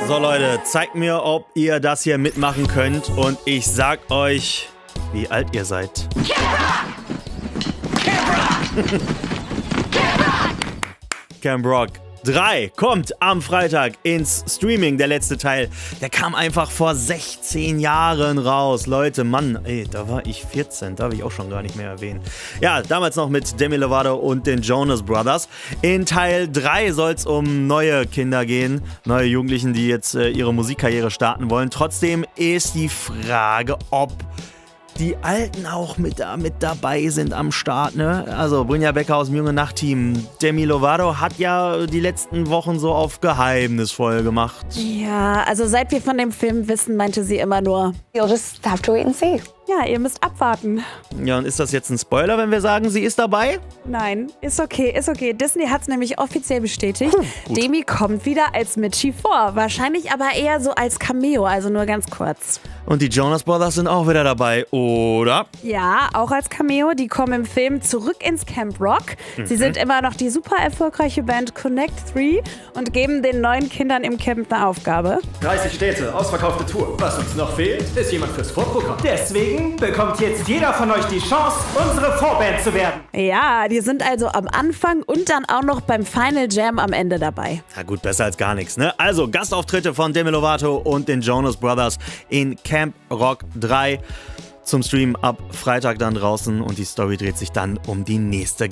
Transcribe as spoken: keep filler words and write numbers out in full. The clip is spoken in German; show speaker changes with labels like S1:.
S1: So Leute, zeigt mir, ob ihr das hier mitmachen könnt und ich sag euch, wie alt ihr seid. Camp Rock drei kommt am Freitag ins Streaming, der letzte Teil. Der kam einfach vor sechzehn Jahren raus. Leute, Mann, ey, da war ich vierzehn, darf ich auch schon gar nicht mehr erwähnen. Ja, damals noch mit Demi Lovato und den Jonas Brothers. In Teil drei soll es um neue Kinder gehen, neue Jugendlichen, die jetzt äh, ihre Musikkarriere starten wollen. Trotzdem ist die Frage, ob die Alten auch mit, da, mit dabei sind am Start, ne? Also Brynja Becker aus dem Junge Nacht-Team. Demi Lovato hat ja die letzten Wochen so auf geheimnisvoll gemacht.
S2: Ja, also seit wir von dem Film wissen, meinte sie immer nur,
S3: You'll just have to wait and see.
S2: Ja, ihr müsst abwarten.
S1: Ja, und ist das jetzt ein Spoiler, wenn wir sagen, sie ist dabei?
S2: Nein, ist okay, ist okay. Disney hat es nämlich offiziell bestätigt.
S1: Hm,
S2: Demi kommt wieder als Mitchie vor. Wahrscheinlich aber eher so als Cameo, also nur ganz kurz.
S1: Und die Jonas Brothers sind auch wieder dabei, oder?
S2: Ja, auch als Cameo. Die kommen im Film zurück ins Camp Rock. Mhm. Sie sind immer noch die super erfolgreiche Band Connect drei und geben den neuen Kindern im Camp eine Aufgabe.
S4: dreißig Städte, ausverkaufte Tour. Was uns noch fehlt, ist jemand fürs Vorprogramm. Deswegen bekommt jetzt jeder von euch die Chance, unsere Vorband zu werden.
S2: Ja, die sind also am Anfang und dann auch noch beim Final Jam am Ende dabei.
S1: Na gut, besser als gar nichts, ne? Also Gastauftritte von Demi Lovato und den Jonas Brothers in Camp Rock drei zum Stream ab Freitag dann draußen und die Story dreht sich dann um die nächste